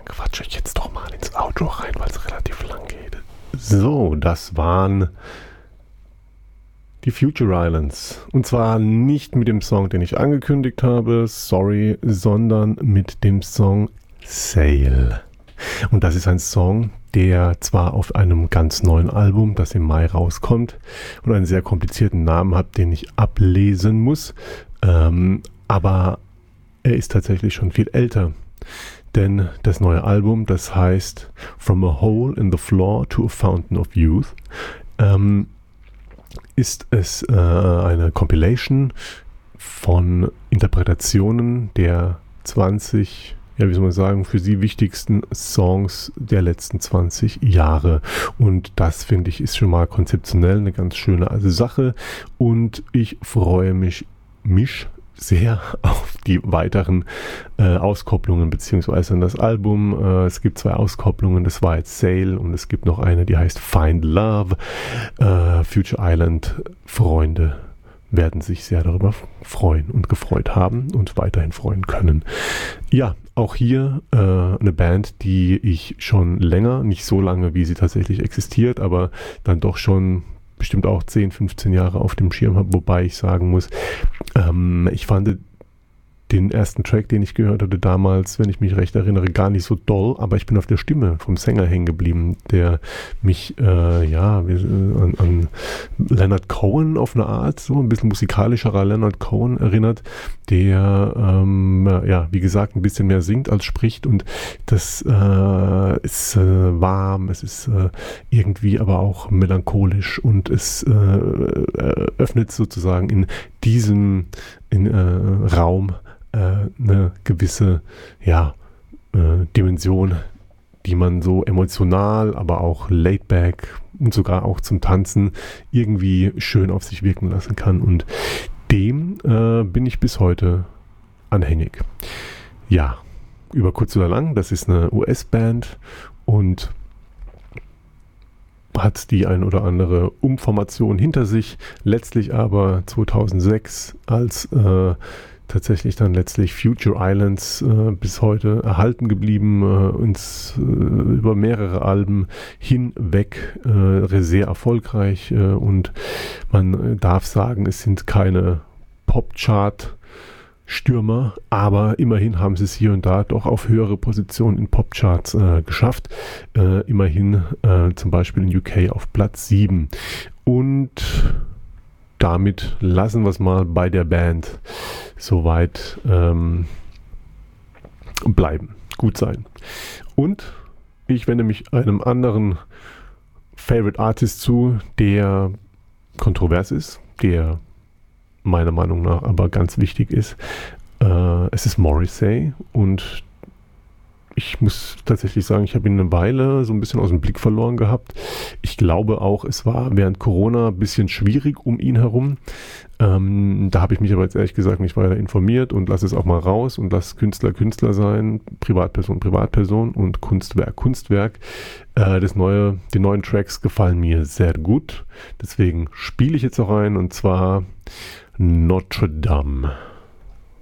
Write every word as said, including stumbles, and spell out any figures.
quatsche ich jetzt doch mal ins Outro rein, weil es relativ lang geht. So, das waren die Future Islands. Und zwar nicht mit dem Song, den ich angekündigt habe, sorry, sondern mit dem Song Sail. Und das ist ein Song, der zwar auf einem ganz neuen Album, das im Mai rauskommt, und einen sehr komplizierten Namen hat, den ich ablesen muss, ähm, aber er ist tatsächlich schon viel älter. Denn das neue Album, das heißt From a Hole in the Floor to a Fountain of Youth, ähm, ist es äh, eine Compilation von Interpretationen der zwanzig, ja wie soll man sagen, für sie wichtigsten Songs der letzten zwanzig Jahre. Und das, finde ich, ist schon mal konzeptionell eine ganz schöne Sache. Und ich freue mich, mich sehr auf die weiteren äh, Auskopplungen beziehungsweise das Album. Äh, es gibt zwei Auskopplungen, das war jetzt Sail und es gibt noch eine, die heißt Find Love. Äh, Future Island Freunde werden sich sehr darüber freuen und gefreut haben und weiterhin freuen können. Ja, auch hier äh, eine Band, die ich schon länger, nicht so lange, wie sie tatsächlich existiert, aber dann doch schon bestimmt auch zehn, fünfzehn Jahre auf dem Schirm habe, wobei ich sagen muss, ähm, ich fand den ersten Track, den ich gehört hatte damals, wenn ich mich recht erinnere, gar nicht so doll, aber ich bin auf der Stimme vom Sänger hängen geblieben, der mich äh, ja an, an Leonard Cohen auf eine Art, so ein bisschen musikalischerer Leonard Cohen erinnert, der ähm, ja, wie gesagt, ein bisschen mehr singt als spricht und das äh, ist äh, warm, es ist äh, irgendwie aber auch melancholisch und es äh, öffnet sozusagen in diesem in, äh, Raum eine gewisse ja, äh, Dimension, die man so emotional, aber auch laid back und sogar auch zum Tanzen irgendwie schön auf sich wirken lassen kann. Und dem äh, bin ich bis heute anhängig. Ja, über kurz oder lang, das ist eine U S-Band und hat die ein oder andere Umformation hinter sich, letztlich aber zweitausendsechs als äh, tatsächlich dann letztlich Future Islands äh, bis heute erhalten geblieben, äh, uns äh, über mehrere Alben hinweg äh, sehr erfolgreich äh, und man äh, darf sagen, es sind keine Popchart-Stürmer, aber immerhin haben sie es hier und da doch auf höhere Positionen in Popcharts äh, geschafft, äh, immerhin äh, zum Beispiel in U K auf Platz sieben und damit lassen wir es mal bei der Band soweit ähm, bleiben, gut sein. Und ich wende mich einem anderen Favorite Artist zu, der kontrovers ist, der meiner Meinung nach aber ganz wichtig ist. Äh, es ist Morrissey und ich muss tatsächlich sagen, ich habe ihn eine Weile so ein bisschen aus dem Blick verloren gehabt. Ich glaube auch, es war während Corona ein bisschen schwierig um ihn herum. Ähm, da habe ich mich aber jetzt ehrlich gesagt nicht weiter informiert und lasse es auch mal raus und lasse Künstler Künstler sein, Privatperson Privatperson und Kunstwerk Kunstwerk. Äh, das neue, die neuen Tracks gefallen mir sehr gut. Deswegen spiele ich jetzt auch ein und zwar Notre Dame.